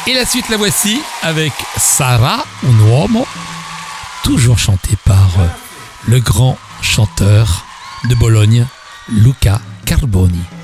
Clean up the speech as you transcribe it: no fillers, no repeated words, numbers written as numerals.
Et la suite, la voici avec Sarà un uomo, toujours chanté par le grand chanteur de Bologne, Luca Carboni.